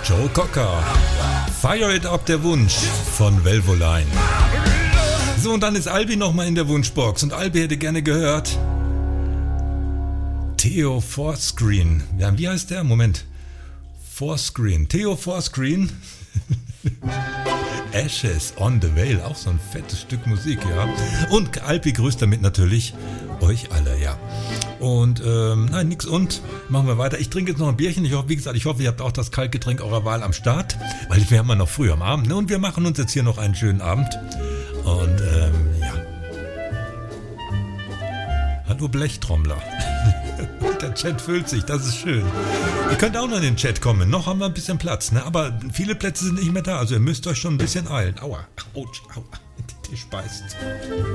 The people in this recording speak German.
Joe Cocker. Fire It Up, der Wunsch von Velvoline. So, und dann ist Albi nochmal in der Wunschbox. Und Albi hätte gerne gehört Theo Forscreen. Ja, wie heißt der? Moment. Forscreen. Theo Forscreen. Ashes on the Veil. Auch so ein fettes Stück Musik, ja. Und Albi grüßt damit natürlich euch alle, ja. Und, nein, nix und. Machen wir weiter. Ich trinke jetzt noch ein Bierchen. Ich hoffe, wie gesagt, ihr habt auch das Kaltgetränk eurer Wahl am Start. Weil wir haben ja noch früh am Abend, ne? Und wir machen uns jetzt hier noch einen schönen Abend. Und, ja. Hallo Blechtrommler. Der Chat füllt sich, das ist schön. Ihr könnt auch noch in den Chat kommen. Noch haben wir ein bisschen Platz, ne? Aber viele Plätze sind nicht mehr da. Also ihr müsst euch schon ein bisschen eilen. Aua. Autsch. Aua. Die Tisch beißt.